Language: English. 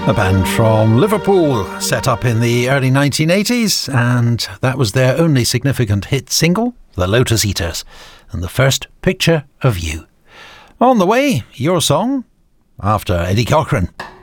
A band from Liverpool, set up in the early 1980s, and that was their only significant hit single, The Lotus Eaters, and the first Picture of You. On the way, your song, after Eddie Cochran.